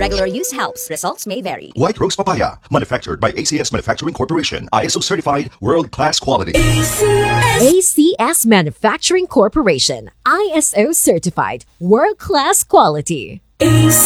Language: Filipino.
Regular use helps. Results may vary. White Rose Papaya, manufactured by ACS Manufacturing Corporation, ISO certified, world-class quality. ACS Manufacturing Corporation, ISO certified, world-class quality. ACS.